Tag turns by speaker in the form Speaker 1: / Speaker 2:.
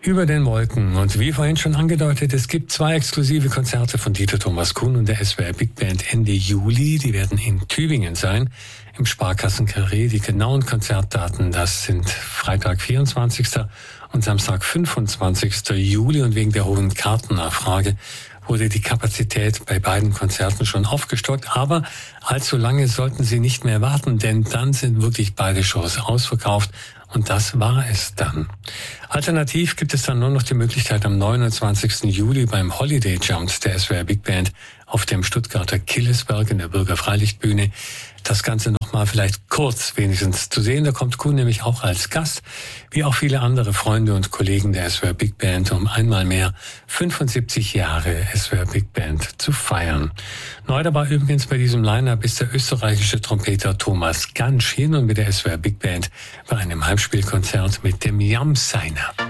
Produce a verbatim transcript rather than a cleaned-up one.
Speaker 1: Über den Wolken. Und wie vorhin schon angedeutet, es gibt zwei exklusive Konzerte von Dieter Thomas Kuhn und der S W R Big Band Ende Juli. Die werden in Tübingen sein, im Sparkassen-Carré. Die genauen Konzertdaten, das sind Freitag vierundzwanzigsten und Samstag fünfundzwanzigsten Juli. Und wegen der hohen Kartennachfrage wurde die Kapazität bei beiden Konzerten schon aufgestockt. Aber allzu lange sollten Sie nicht mehr warten, denn dann sind wirklich beide Shows ausverkauft. Und das war es dann. Alternativ gibt es dann nur noch die Möglichkeit, am neunundzwanzigsten Juli beim Holiday Jump der S W R Big Band auf dem Stuttgarter Killesberg in der Bürgerfreilichtbühne das Ganze nochmal vielleicht kurz wenigstens zu sehen. Da kommt Kuhn nämlich auch als Gast, wie auch viele andere Freunde und Kollegen der S W R Big Band, um einmal mehr fünfundsiebzig Jahre S W R Big Band zu feiern. Neu dabei übrigens bei diesem Line-Up ist der österreichische Trompeter Thomas Gansch, hier nun mit der S W R Big Band bei einem Heimspielkonzert mit dem Jamseiner.